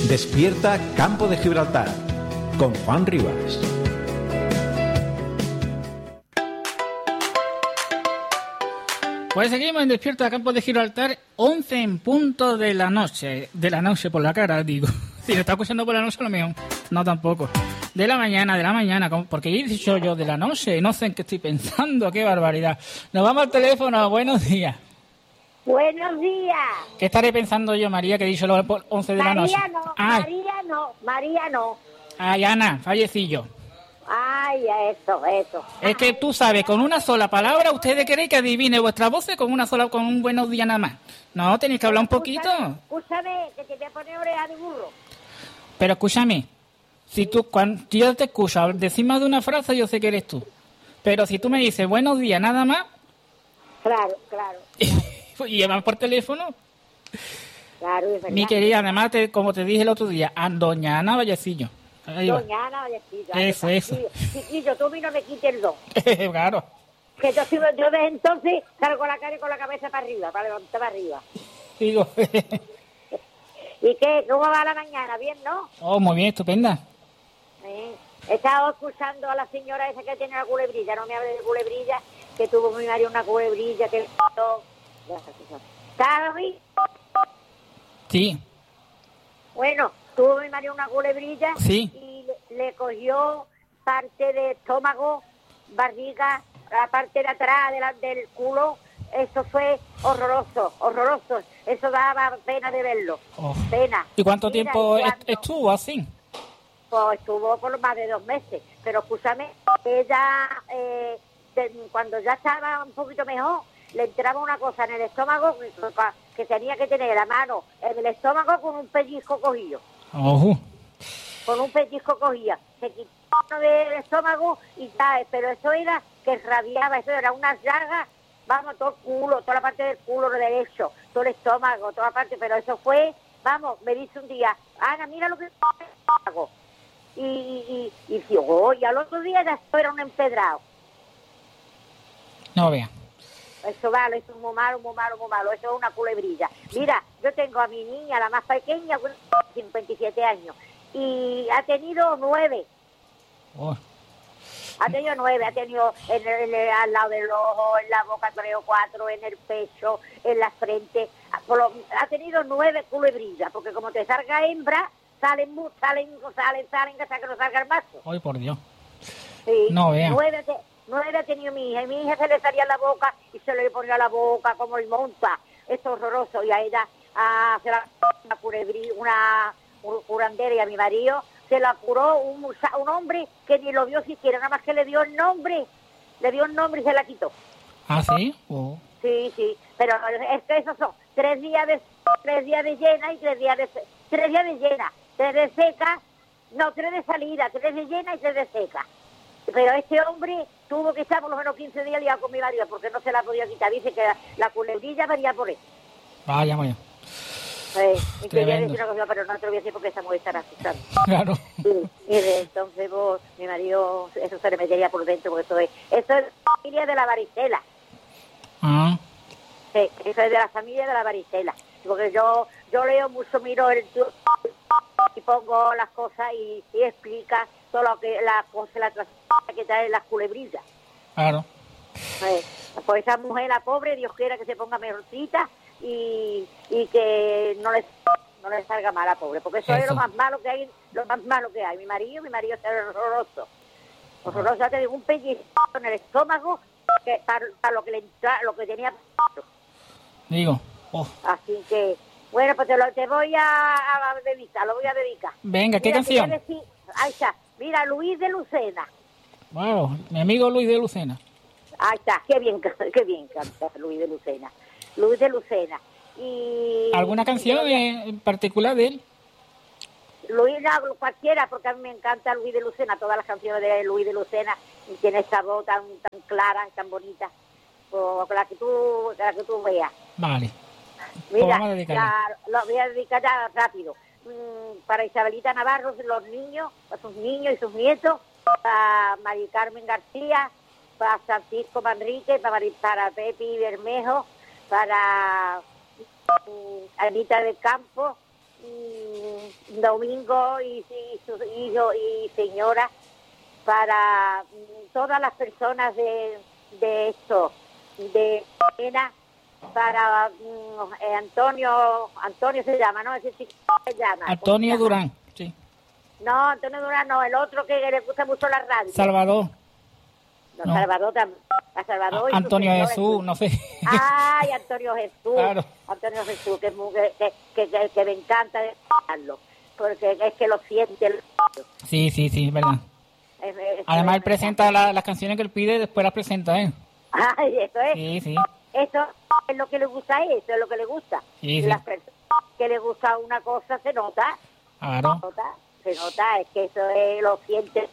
Despierta Campo de Gibraltar con Juan Rivas. Pues seguimos en Despierta Campo de Gibraltar, 11 en punto de la noche. De la noche por la cara, digo. Si lo está escuchando por la noche, a lo mejor. No, tampoco. De la mañana. Porque he dicho yo de la noche. No sé en qué estoy pensando. Qué barbaridad. Nos vamos al teléfono. Buenos días. Buenos días. ¿Qué estaré pensando yo, María, que he dicho los 11 de la noche? María no. Ay, Ana, fallecillo. Ay, eso. Es que tú sabes, con una sola palabra, ustedes queréis que adivine vuestras voces con un buenos días nada más. No, tenéis que hablar un poquito. Escúchame, que te voy a poner oreja de burro. Pero escúchame, si cuando yo te escucho decir más de una frase, yo sé que eres tú. Pero si tú me dices buenos días nada más... Claro. ¿Y llaman por teléfono? Claro, es verdad. Mi querida, además, como te dije el otro día, doña Ana Vallecillo. Doña Ana Vallecillo. Eso. Chiquillo, tú a mí no me quites el don. Claro. Que yo desde entonces salgo con la cara y con la cabeza para arriba, para levantar para arriba. Digo... ¿Y qué? ¿Cómo va la mañana? ¿Bien, no? Oh, muy bien, estupenda. He estado escuchando a la señora esa que tiene la culebrilla. No me hable de culebrilla, que tuvo mi marido una culebrilla que... ¿Estás bien? Sí. Bueno, tuvo mi marido una culebrilla. Sí. Y le cogió parte de estómago, barriga, la parte de atrás del culo. Eso fue horroroso. Eso daba pena de verlo. Oh. Pena. ¿Y cuánto tiempo estuvo así? Pues estuvo por más de 2 meses. Pero escúchame, ella, cuando ya estaba un poquito mejor, le entraba una cosa en el estómago que tenía que tener la mano en el estómago con un pellizco cogido. Con un pellizco cogía. Se quitó del estómago y ya, pero eso era que rabiaba, eso era unas llagas. Vamos, todo el culo, toda la parte del culo derecho, todo el estómago, toda la parte, pero eso fue, vamos, me dice un día, Ana, mira lo que hago. Y al otro día ya esto era un empedrado. No vea. Eso vale, eso es muy malo, eso es una culebrilla. Mira, yo tengo a mi niña, la más pequeña, 57 años, y ha tenido 9. Oh. Ha tenido 9, ha tenido al lado del ojo, en la boca 3 o 4, en el pecho, en la frente. Ha tenido 9 culebrillas, porque como te salga hembra, salen hasta que no salga el macho. Ay, por Dios. Sí, no vea. 9 ha tenido mi hija, y mi hija se le salía la boca y se le ponía la boca como el monta. Esto es horroroso, y a ella se la una curandera, y a mi marido se la curó un hombre que ni lo vio siquiera, nada más que le dio el nombre y se la quitó. ¿Ah, sí? Oh. Sí, pero es que esos son 3 días de llena y 3 días de llena, 3 de seca, no, 3 de salida, 3 de llena y 3 de seca. Pero este hombre tuvo que estar por lo menos 15 días liado con mi marido porque no se la podía quitar. Dice que la culebrilla varía por él. Vaya, muy bien. Y quería decir una cosa, pero no te lo voy a decir porque esta mujer estará asustando. Claro. Y entonces mi marido, eso se le metería por dentro, porque eso es la familia de la varicela. Ah. Sí, eso es de la familia de la varicela. Porque yo leo mucho, miro el y pongo las cosas y explica todo lo que la que trae las culebrillas. Claro. Pues esa mujer, la pobre, Dios quiera que se ponga mejorcita y que no le salga mal a la pobre, porque eso es lo más malo que hay, Mi marido es horroroso, ya te digo, un pellizco en el estómago que para lo que le entra, lo que tenía. Digo. Oh. Así que, bueno, pues te voy a dedicar, lo voy a dedicar. Venga, ¿qué canción? Ahí está, mira, Luis de Lucena. Wow, mi amigo Luis de Lucena. Ahí está, qué bien canta Luis de Lucena. Y ¿alguna canción en particular de él? Luis, no, cualquiera, porque a mí me encanta Luis de Lucena, todas las canciones de Luis de Lucena, y tiene esa voz tan clara, tan bonita, pues, la que tú veas. Vale. Mira, lo voy a dedicar ya rápido. Para Isabelita Navarro, los niños, para sus niños y sus nietos, para Mari Carmen García, para Francisco Manrique, para Pepi Bermejo, para Anita del Campo, Domingo y sus hijos y señora, para todas las personas de esto, de Pena, para Antonio se llama, ¿no? Ese chico se llama. Antonio Durán, sí. No, Antonio Durán no, el otro que le gusta mucho la radio. Salvador. No. Salvador también. A Salvador Antonio Jesús, no sé. Ay, Antonio Jesús. Claro. Antonio Jesús, que me encanta escucharlo, porque es que lo siente. Sí, verdad. Además, él presenta las canciones que él pide, después las presenta, ¿eh? Ay, eso es. Sí. Eso es lo que le gusta a él, eso es lo que le gusta. Sí. Las personas que le gusta una cosa se nota. Claro. Se nota, es que eso es, lo siente.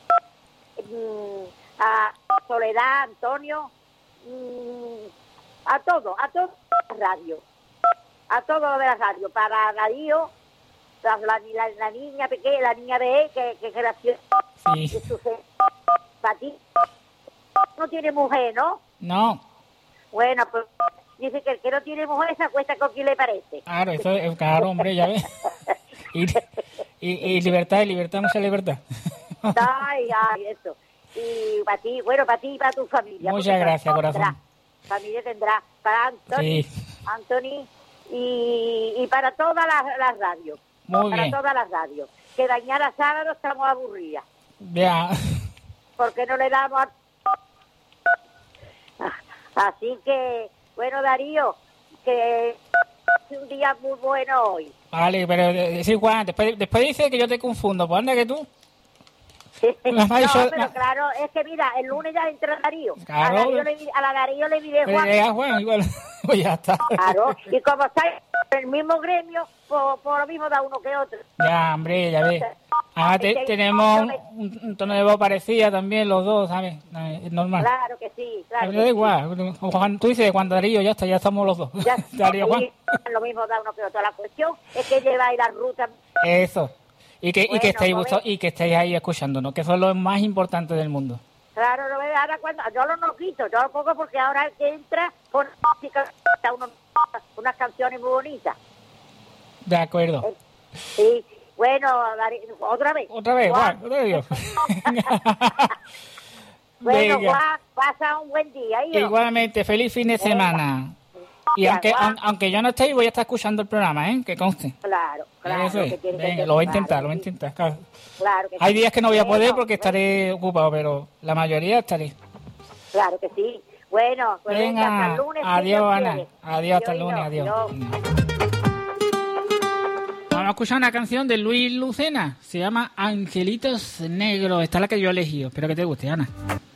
A Soledad, Antonio, a todo la radio. A todo lo de la radio. Para Darío, la niña pequeña, la niña de él, que graciosa. Sí. Para ti, no tiene mujer, ¿no? No. Bueno, pues dice que el que no tiene mujer se acuesta con quien le parece. Claro, eso es, claro, hombre, ya ves. Y libertad, mucha libertad. Ay, eso. Y para ti, bueno, para ti y para tu familia. Muchas gracias, corazón. Familia tendrá para Anthony y para todas las radios. Muy para bien. Todas las radios. Que mañana sábado estamos aburridas. Ya. Porque no le damos Así que, bueno, Darío, que es un día muy bueno hoy. Vale, pero es igual, después dice que yo te confundo, pues anda que tú. No, pero claro, es que mira, el lunes ya entra Darío. Claro. A la Darío le diré Juan. Igual, pues ya está. Claro, y como está en el mismo gremio, por lo mismo da uno que otro. Ya, hombre, ya ves. Tenemos un tono de voz parecido también los dos, ¿sabes? Es normal. Claro que sí, claro. Pero da igual, Juan, tú dices Juan Darío, ya está, ya estamos los dos. Ya, Darío, Juan. Lo mismo da uno que otro. La cuestión es que lleváis la ruta. Eso. Y que estéis ahí escuchándonos, que eso es lo más importante del mundo. Claro, ahora cuando yo no quito, yo lo pongo porque ahora el que entra pone música, unas canciones muy bonitas. De acuerdo. Sí, bueno, otra vez. Juan, otra vez. Bueno, Juan, pasa un buen día. Igualmente, feliz fin de semana. Y aunque yo no esté, voy a estar escuchando el programa, ¿eh? Que conste. Claro. Eso es. Venga, lo voy a intentar. Claro. Claro que hay días que no voy a poder bueno, porque estaré ocupado, pero la mayoría estaré. Claro que sí. Bueno, pues venga, hasta el lunes. Adiós, Ana. Adiós, hasta el lunes. Adiós. Vamos a escuchar una canción de Luis Lucena. Se llama Angelitos Negros. Esta es la que yo he elegido. Espero que te guste, Ana.